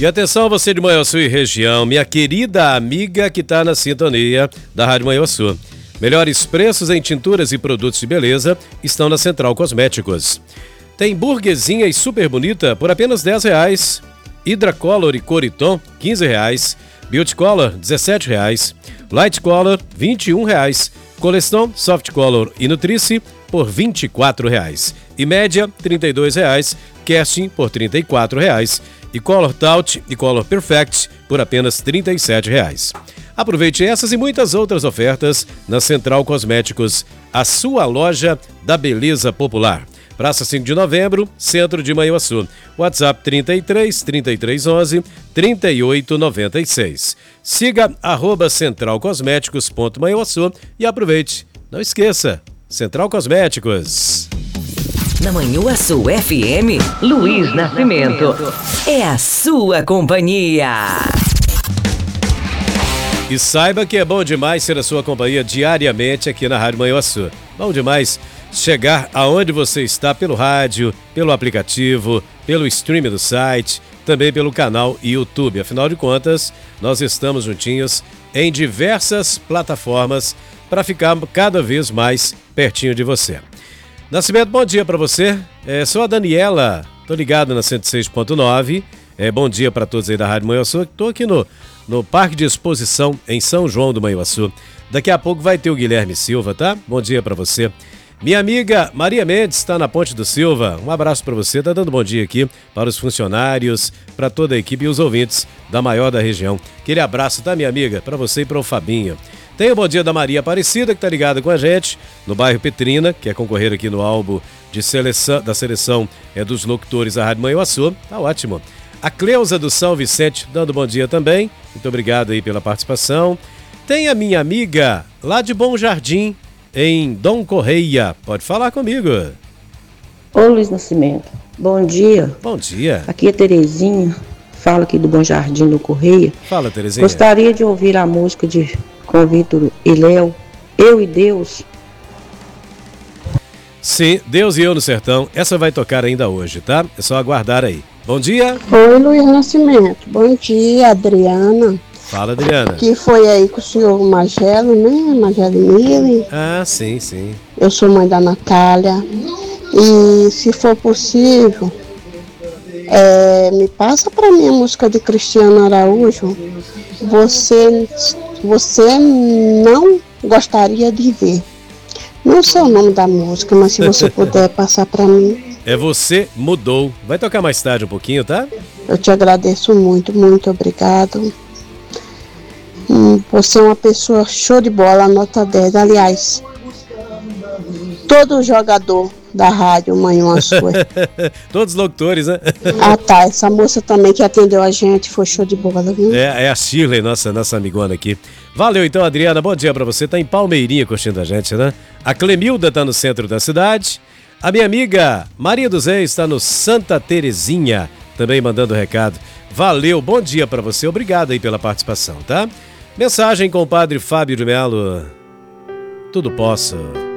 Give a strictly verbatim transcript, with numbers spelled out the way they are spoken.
E atenção você de Manhuaçu e região, minha querida amiga que está na sintonia da Rádio Manhuaçu. Melhores preços em tinturas e produtos de beleza estão na Central Cosméticos. Tem burguesinha e super bonita por apenas dez reais. Hidracolor e Coriton, quinze reais. Beauty Color, dezessete reais. Light Color, vinte e um reais. Coleston, Soft Color e Nutrice por vinte e quatro reais. E média, trinta e dois reais. Casting por trinta e quatro reais. E Color Taut e Color Perfect por apenas trinta e sete reais. Aproveite essas e muitas outras ofertas na Central Cosméticos, a sua loja da beleza popular. Praça cinco de novembro, centro de Manhuaçu. WhatsApp trinta e três, trinta e três, onze, trinta e oito, noventa e seis. Siga arroba centralcosméticos.manhuaçu e aproveite. Não esqueça, Central Cosméticos. Na Manhuaçu F M, Luiz Nascimento. É a sua companhia. E saiba que é bom demais ser a sua companhia diariamente aqui na Rádio Manhuaçu. Bom demais chegar aonde você está pelo rádio, pelo aplicativo, pelo stream do site, também pelo canal YouTube. Afinal de contas, nós estamos juntinhos em diversas plataformas para ficar cada vez mais pertinho de você. Nascimento, bom dia para você. É, sou a Daniela, tô ligado na cento e seis ponto nove. É, bom dia para todos aí da Rádio Manhuaçu. Estou aqui no, no Parque de Exposição em São João do Manhuaçu. Daqui a pouco vai ter o Guilherme Silva, tá? Bom dia para você. Minha amiga Maria Mendes está na Ponte do Silva. Um abraço para você. Tá dando bom dia aqui para os funcionários, para toda a equipe e os ouvintes da maior da região. Aquele abraço, tá, minha amiga? Para você e para o Fabinho. Tem o bom dia da Maria Aparecida, que tá ligada com a gente, no bairro Petrina, que é concorrer aqui no álbum de seleção, da seleção é, dos locutores da Rádio Manhuaçu. Tá ótimo. A Cleusa do São Vicente, dando bom dia também. Muito obrigado aí pela participação. Tem a minha amiga lá de Bom Jardim, em Dom Correia. Pode falar comigo. Ô Luiz Nascimento, bom dia. Bom dia. Aqui é Terezinha, fala aqui do Bom Jardim do Correia. Fala, Terezinha. Gostaria de ouvir a música de com Vitor e Léo, Eu e Deus. Sim, Deus e Eu no Sertão. Essa vai tocar ainda hoje, tá? É só aguardar aí. Bom dia. Oi, Luiz Nascimento. Bom dia, Adriana. Fala, Adriana. Que foi aí com o senhor Magelo, né? Magelo Mille. Ah, sim, sim. Eu sou mãe da Natália. E se for possível, é, me passa para mim a música de Cristiano Araújo. Você, você não gostaria de ver. Não sei o nome da música, mas se você puder passar para mim. É Você Mudou. Vai tocar mais tarde um pouquinho, tá? Eu te agradeço muito, muito obrigado. Você é uma pessoa show de bola, nota dez. Aliás, todo jogador da rádio Manhuaçu. Todos os locutores, né? Ah, tá. Essa moça também que atendeu a gente foi show de bola, viu? É, é a Shirley, nossa, nossa amigona aqui. Valeu então, Adriana. Bom dia pra você. Tá em Palmeirinha curtindo a gente, né? A Clemilda tá no centro da cidade. A minha amiga Maria dos Reis está no Santa Terezinha, também mandando recado. Valeu, bom dia pra você. Obrigado aí pela participação, tá? Mensagem com o padre Fábio de Melo. Tudo posso.